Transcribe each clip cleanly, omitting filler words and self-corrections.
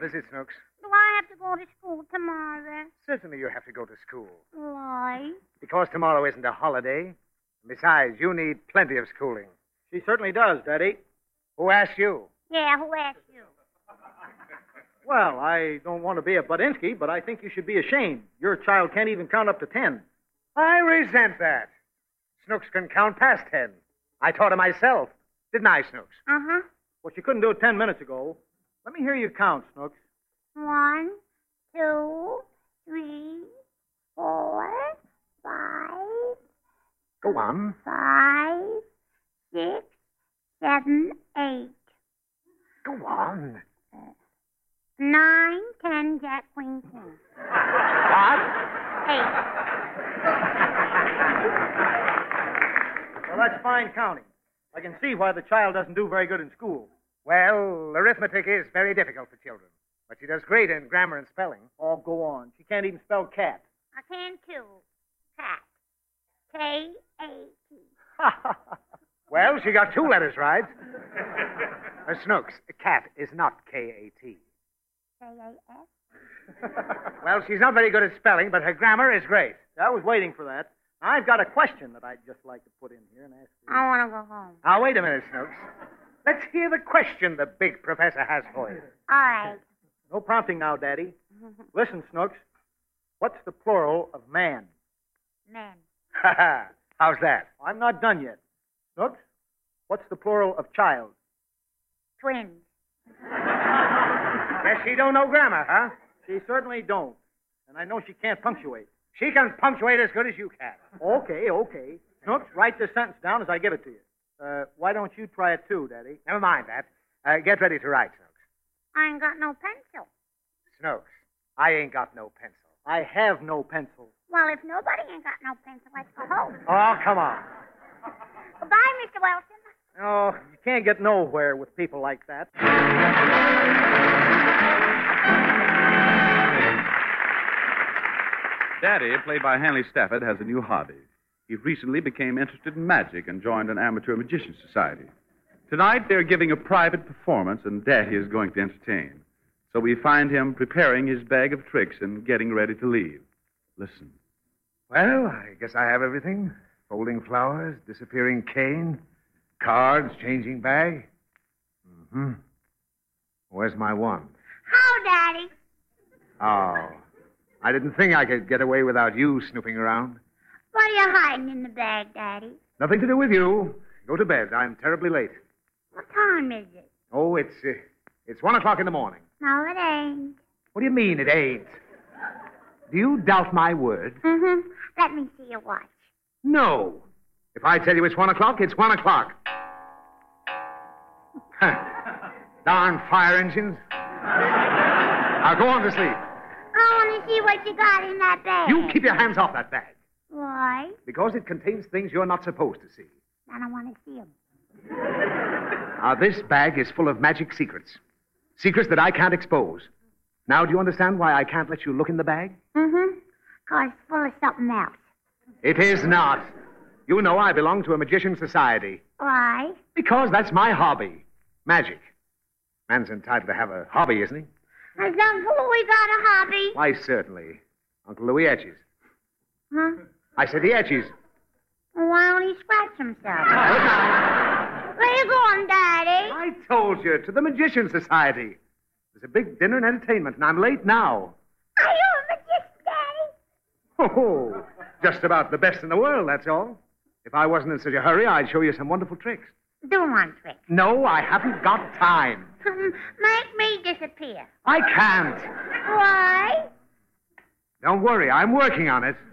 What is it, Snooks? Do I have to go to school tomorrow? Certainly you have to go to school. Why? Because tomorrow isn't a holiday. Besides, you need plenty of schooling. She certainly does, Daddy. Who asked you? Yeah, who asked you? Well, I don't want to be a Budinsky, but I think you should be ashamed. Your child can't even count up to 10. I resent that. Snooks can count past 10. I taught her myself. Didn't I, Snooks? Uh-huh. Well, she couldn't do it 10 minutes ago. Let me hear you count, Snooks. 1, 2, 3, 4, 5. Go on. 5, 6, 7, 8. Go on. 9, 10, Jack, Queen, King. What? 8. Well, that's fine counting. I can see why the child doesn't do very good in school. Well, arithmetic is very difficult for children. But she does great in grammar and spelling. Oh, go on. She can't even spell cat. I can too. Cat. K-A-T. Well, she got 2 letters right. Snooks, cat is not K-A-T. K-A-S? Well, she's not very good at spelling, but her grammar is great. I was waiting for that. I've got a question that I'd just like to put in here and ask you. I want to go home. Now, wait a minute, Snooks. Let's hear the question the big professor has for you. All right. No prompting now, Daddy. Listen, Snooks. What's the plural of man? Men. How's that? I'm not done yet. Snooks, what's the plural of child? Twins. Guess she don't know grammar, huh? She certainly don't. And I know she can't punctuate. She can punctuate as good as you can. Okay. Snooks, write this sentence down as I give it to you. Why don't you try it too, Daddy? Never mind that. Get ready to write, Snooks. I ain't got no pencil. Snooks, I ain't got no pencil. I have no pencil. Well, if nobody ain't got no pencil, let's go home. Oh, come on. Goodbye, Mr. Wilson. Oh, you can't get nowhere with people like that. Daddy, played by Hanley Stafford, has a new hobby. He recently became interested in magic and joined an amateur magician society. Tonight, they're giving a private performance, and Daddy is going to entertain. So we find him preparing his bag of tricks and getting ready to leave. Listen. Well, I guess I have everything. Folding flowers, disappearing cane, cards, changing bag. Mm-hmm. Where's my wand? How, Daddy? Oh, I didn't think I could get away without you snooping around. What are you hiding in the bag, Daddy? Nothing to do with you. Go to bed. I'm terribly late. What time is it? Oh, it's 1 o'clock in the morning. No, it ain't. What do you mean it ain't? Do you doubt my word? Mm-hmm. Let me see your watch. No. If I tell you it's 1 o'clock, it's 1 o'clock. Darn fire engines. Now go on to sleep. I want to see what you got in that bag. You keep your hands off that bag. Why? Because it contains things you're not supposed to see. I don't want to see them. Now, this bag is full of magic secrets. Secrets that I can't expose. Now, do you understand why I can't let you look in the bag? Mm-hmm. 'Cause it's full of something else. It is not. You know I belong to a magician society. Why? Because that's my hobby. Magic. Man's entitled to have a hobby, isn't he? Has Uncle Louie got a hobby? Why, certainly. Uncle Louie etches. Huh? I said he etches. Well, why don't he scratch himself? Where you going, Daddy? I told you, to the Magician Society. There's a big dinner and entertainment, and I'm late now. Are you a magician, Daddy? Oh, just about the best in the world, that's all. If I wasn't in such a hurry, I'd show you some wonderful tricks. Do one trick. No, I haven't got time. Make me disappear. I can't. Why? Don't worry, I'm working on it.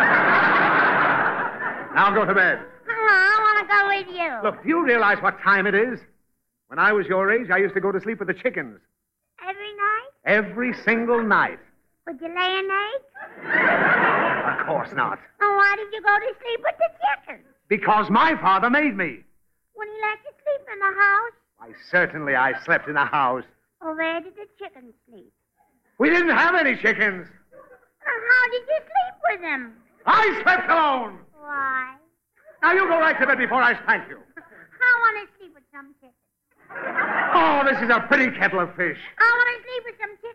Now go to bed. I want to go with you. Look, do you realize what time it is? When I was your age, I used to go to sleep with the chickens. Every night? Every single night. Would you lay an egg? Of course not. And why did you go to sleep with the chickens? Because my father made me. Would he let you sleep in the house? Why, certainly I slept in the house. Or where did the chickens sleep? We didn't have any chickens. How did you sleep with them? I slept alone. Why? Now you go right to bed before I spank you. I want to sleep with some chickens. Oh, this is a pretty kettle of fish. I want to sleep with some chickens.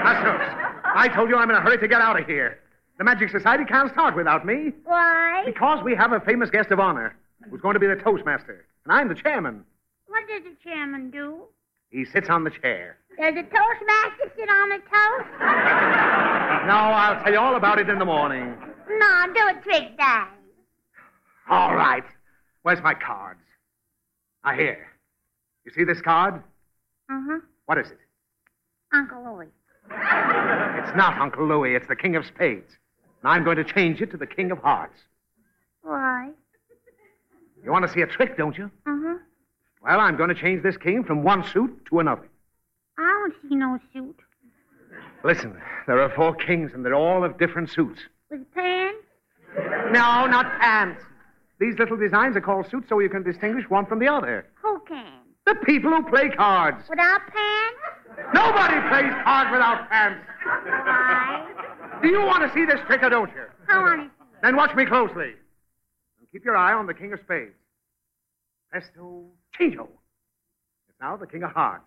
Now, Snooks, I told you I'm in a hurry to get out of here. The Magic Society can't start without me. Why? Because we have a famous guest of honor who's going to be the Toastmaster. And I'm the chairman. What does the chairman do? He sits on the chair. Does the Toastmaster sit on the toast? No, I'll tell you all about it in the morning. No, do a trick, Daddy. All right. Where's my cards? Ah, here. You see this card? Uh-huh. What is it? Uncle Louie. It's not Uncle Louie. It's the King of Spades. And I'm going to change it to the King of Hearts. Why? You want to see a trick, don't you? Uh-huh. Well, I'm going to change this king from one suit to another. I don't see no suit. Listen, there are 4 kings, and they're all of different suits. With pants? No, not pants. These little designs are called suits so you can distinguish one from the other. Who can? The people who play cards. Without pants? Nobody plays cards without pants. Why? Do you want to see this trick or don't you? I want to see. Then watch me closely. And keep your eye on the King of Spades. Presto, changeo. It's now the King of Hearts.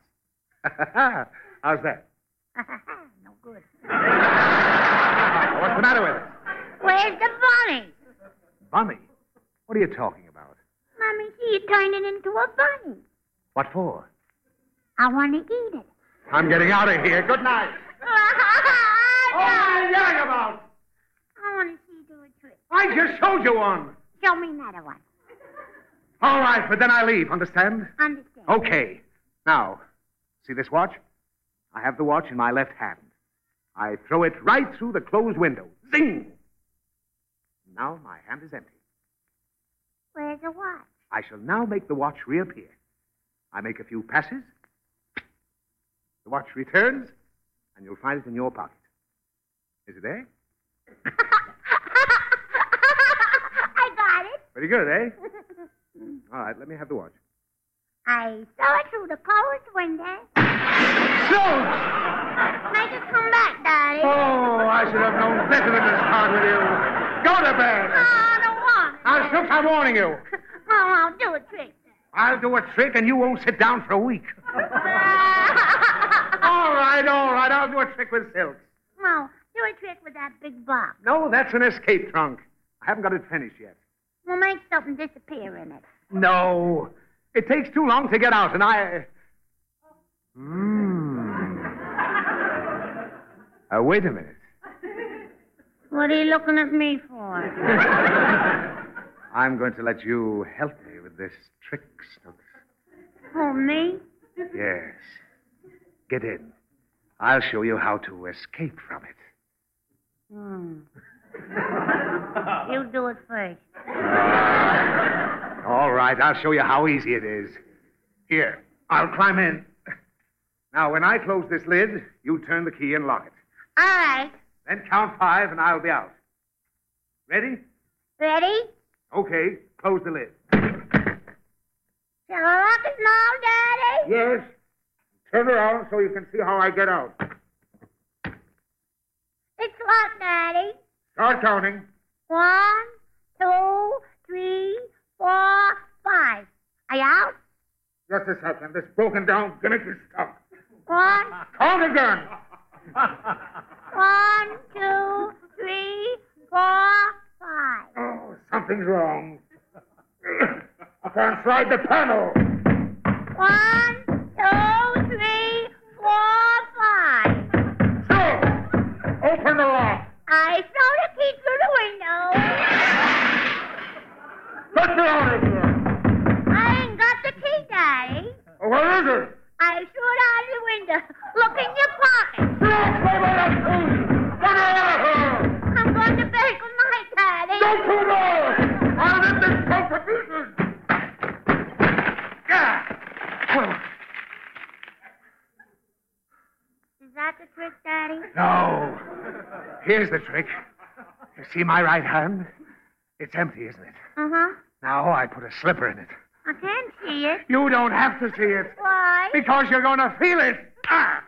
How's that? No good. What's the matter with it? Where's the bunny? Bunny? What are you talking about? Mommy, see, you turned it into a bunny. What for? I want to eat it. I'm getting out of here. Good night. Oh, what are you yelling about? I want to see you do a trick. I just showed you one. Show me another one. All right, but then I leave, understand? Understand. Okay. Now, see this watch? I have the watch in my left hand. I throw it right through the closed window. Zing! Now my hand is empty. Where's the watch? I shall now make the watch reappear. I make a few passes. The watch returns, and you'll find it in your pocket. Is it there? I got it. Very good, eh? All right, let me have the watch. I saw it through the closed window. No! Make it come back, Daddy. Oh, I should have known better than to start with you. Go to bed. Oh, I don't want it. Now, Snooks, I'm warning you. Oh, I'll do a trick. I'll do a trick, and you won't sit down for a week. All right. I'll do a trick with Silks. No, do a trick with that big box. No, that's an escape trunk. I haven't got it finished yet. We'll make something disappear in it. No. It takes too long to get out, and I... wait a minute. What are you looking at me for? I'm going to let you help me with this trick, Snooks. Oh, me? Yes. Get in. I'll show you how to escape from it. You do it first. All right, I'll show you how easy it is. Here, I'll climb in. Now, when I close this lid, you turn the key and lock it. All right. Then count 5 and I'll be out. Ready? Ready? Okay, close the lid. Shall I lock it now, Daddy? Yes. Turn around so you can see how I get out. It's locked, Daddy. Start counting. 1, 2, 3, 4, 5. Are you out? Just a second. This broken down gimmick is stuck. 1, Count again. 1, 2, 3, 4, 5. Oh, something's wrong. I can't slide the panel. 1, 2, 3, 4, 5. So, open the lock. I throw the key through the window. Let me out of here. I ain't got the key, Daddy. Where is it? I threw it out of the window. Look in your pocket. I'm going to bed. Good night, Daddy. Don't do that! I'll rip this place to pieces! Yeah! Is that the trick, Daddy? No. Here's the trick. You see my right hand? It's empty, isn't it? Uh-huh. Now I put a slipper in it. I can't see it. You don't have to see it. Why? Because you're going to feel it. Ah!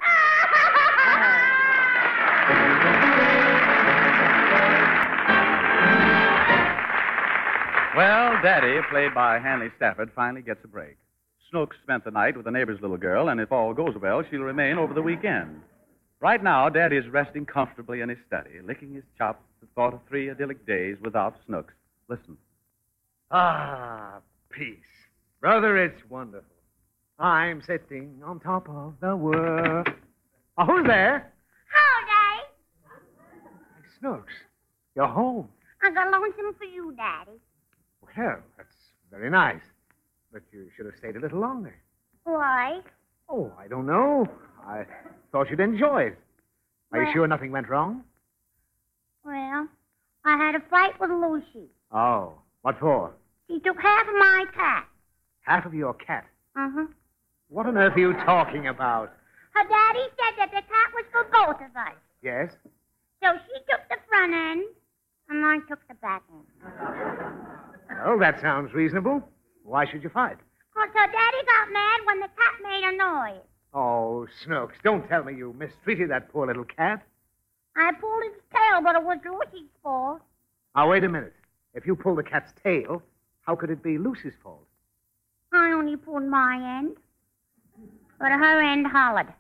Well, Daddy, played by Hanley Stafford, finally gets a break. Snooks spent the night with a neighbor's little girl, and if all goes well, she'll remain over the weekend. Right now, Daddy is resting comfortably in his study, licking his chops at the thought of 3 idyllic days without Snooks. Listen. Ah, peace. Brother, it's wonderful. I'm sitting on top of the world. Oh, who's there? Hello, Daddy. Hey, Snooks. You're home. I got lonesome for you, Daddy. Well, that's very nice. But you should have stayed a little longer. Why? Oh, I don't know. I thought you'd enjoy it. Are you Well- sure nothing went wrong? Well, I had a fight with Lucy. Oh, what for? She took half of my cat. Half of your cat. Uh-huh. What on earth are you talking about? Her daddy said that the cat was for both of us. Yes? So she took the front end, and I took the back end. Well, that sounds reasonable. Why should you fight? 'Cause her daddy got mad when the cat made a noise. Oh, Snooks, don't tell me you mistreated that poor little cat. I pulled its tail, but it was Lucy's fault. Now, wait a minute. If you pull the cat's tail, how could it be Lucy's fault? I only pulled my end, but her end hollered.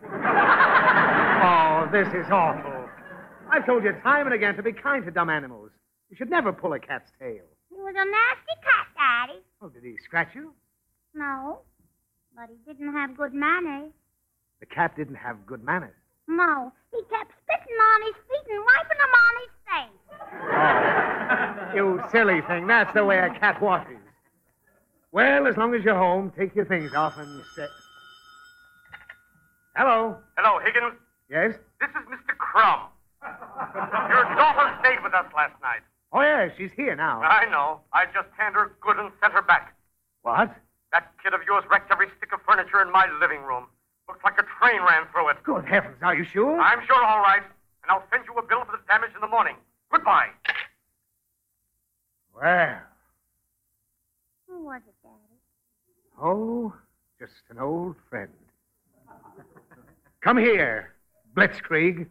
Oh, this is awful. I've told you time and again to be kind to dumb animals. You should never pull a cat's tail. He was a nasty cat, Daddy. Oh, did he scratch you? No, but he didn't have good manners. The cat didn't have good manners. No, he kept spitting on his feet and wiping them on his face. Oh, you silly thing. That's the way a cat washes. Well, as long as you're home, take your things off and sit. Hello. Hello, Higgins. Yes? This is Mr. Crumb. Your daughter stayed with us last night. Oh, yes, she's here now. I know. I just tanned her good and sent her back. What? That kid of yours wrecked every stick of furniture in my living room. Looks like a train ran through it. Good heavens, are you sure? I'm sure, all right. And I'll send you a bill for the damage in the morning. Goodbye. Well, Who was it, Daddy? oh, just an old friend. Come here, Blitzkrieg.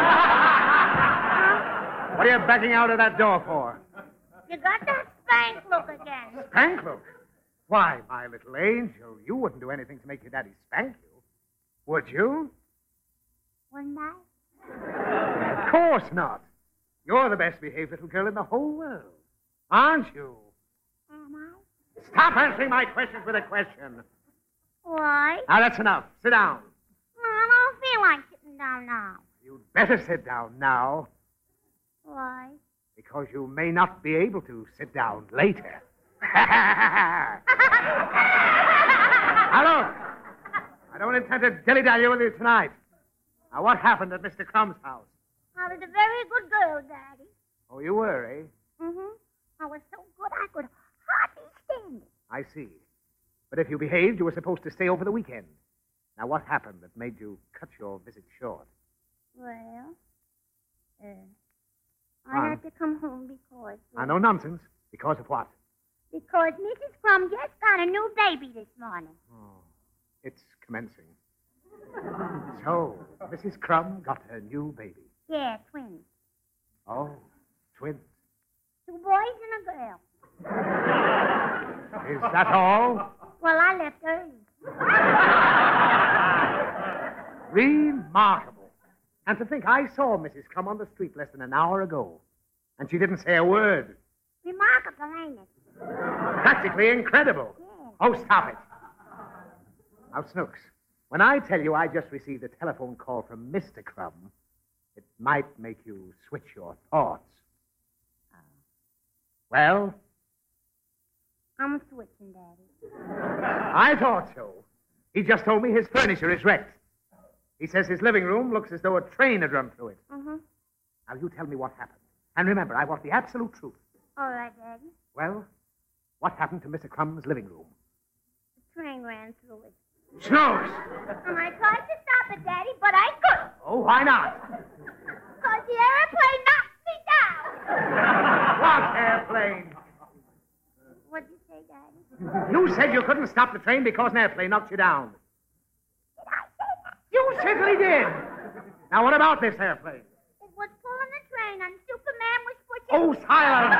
What are you backing out of that door for? You got that spank look again. Spank look? Why, my little angel, you wouldn't do anything to make your daddy spank you. Would you? Wouldn't I? Of course not. You're the best behaved little girl in the whole world. Aren't you? Am I? Stop answering my questions with a question. Why? Now, that's enough. Sit down. I don't feel like sitting down now. You'd better sit down now, Why? because you may not be able to sit down later. Now, look. I don't intend to dilly-dally with you tonight. Now, what happened at Mr. Crumb's house? I was a very good girl, Daddy. Oh, you were, eh? Mm-hmm. I was so good I could hardly stand it. I see. But if you behaved, you were supposed to stay over the weekend. Now, what happened that made you cut your visit short? Well, Huh? I had to come home because... Now, no nonsense. Because of what? Because Mrs. Crumb just got a new baby this morning. Oh, it's commencing. So, Mrs. Crumb got her new baby. Yeah, twins. Oh, twins. 2 boys and a girl. Is that all? Well, I left early. Remarkable. And to think I saw Mrs. Crumb on the street less than an hour ago. And she didn't say a word. Remarkable, ain't it? Practically incredible. Yeah. Oh, stop it. Now, Snooks, when I tell you I just received a telephone call from Mr. Crumb, it might make you switch your thoughts. Well, I'm switching, Daddy. I thought so. He just told me his furniture is wrecked. He says his living room looks as though a train had run through it. Mm-hmm. Now, you tell me what happened. And remember, I want the absolute truth. All right, Daddy. Well, what happened to Mr. Crumb's living room? The train ran through it. Snooks! And I tried to stop it, Daddy, but I couldn't. Oh, why not? Because the airplane knocked me down. What airplane? What'd you say, Daddy? You said you couldn't stop the train because an airplane knocked you down. Did I say that? You certainly did. Now, what about this airplane? It was pulling the train and Superman was pushing... Oh, silence!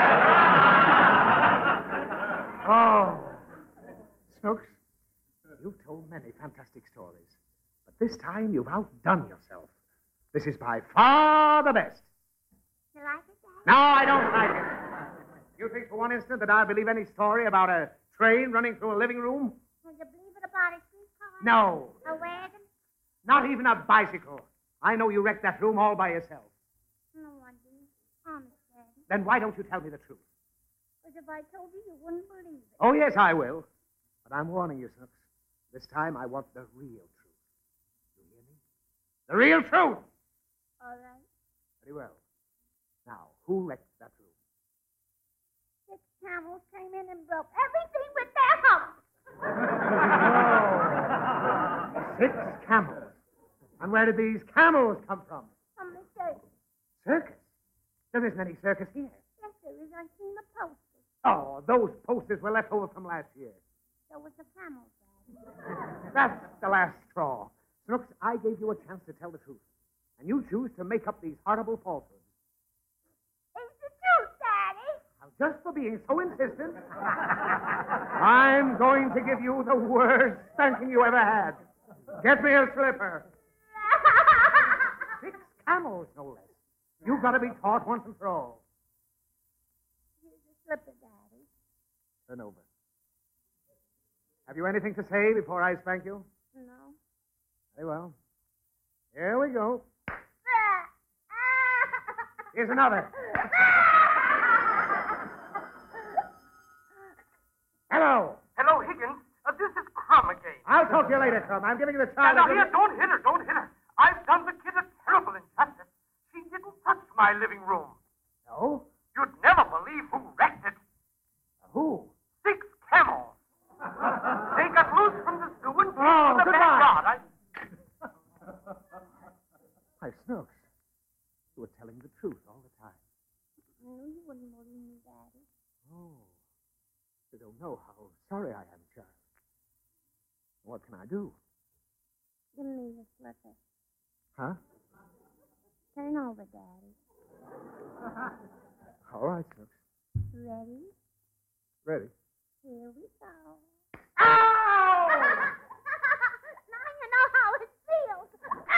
Oh. Snooks, you've told many fantastic stories. But this time you've outdone yourself. This is by far the best. You like it, Daddy? No, I don't like it. You think for one instant that I'll believe any story about a train running through a living room? Will you believe it about a streetcar? No. A wagon? Not even a bicycle. I know you wrecked that room all by yourself. No, I didn't. Honest, Daddy. Then why don't you tell me the truth? Because if I told you, you wouldn't believe it. Oh, yes, I will. But I'm warning you, Snooks. This time I want the real truth. You hear me? The real truth! All right. Very well. Now, who wrecked that room? 6 camels came in and broke everything with their humps. 6 camels. And where did these camels come from? From the circus. Circus? There isn't any circus here. Yes, there is. I've seen the posters. Oh, those posters were left over from last year. So was the camels, Daddy. That's the last straw. Snooks, I gave you a chance to tell the truth. And you choose to make up these horrible falsehoods. It's the truth, Daddy. Now, just for being so insistent, I'm going to give you the worst spanking you ever had. Get me a slipper. 6 camels, no less. You've got to be taught once and for all. Here's the slipper, Daddy. Turn over. Have you anything to say before I spank you? No. Very well. Here we go. Here's another. Hello. Hello, Higgins. This is Crumb again. I'll talk to you later, Crumb. I'm giving you the child. Now, here, don't hit her. Don't hit her. I've done the kid a terrible injustice. She didn't touch my living room. No? You'd never believe who wrecked it. Who? 6 camels. They got loose from the zoo and came to the goodbye. backyard. Hi, Snooks. You were telling the truth all the time. I knew you wouldn't believe me, Daddy. Oh. You don't know how sorry I am, child. What can I do? Give me the slipper. Huh? Turn over, Daddy. All right, Snooks. Ready? Ready. Here we go. Ow! Now you know how it feels.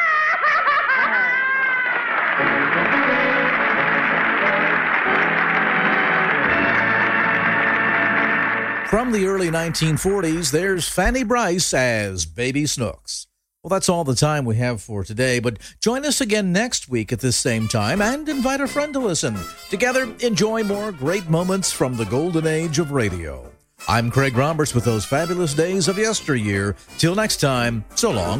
From the early 1940s, there's Fanny Brice as Baby Snooks. Well, that's all the time we have for today, but join us again next week at this same time and invite a friend to listen. Together, enjoy more great moments from the golden age of radio. I'm Craig Roberts with those fabulous days of yesteryear. Till next time, so long.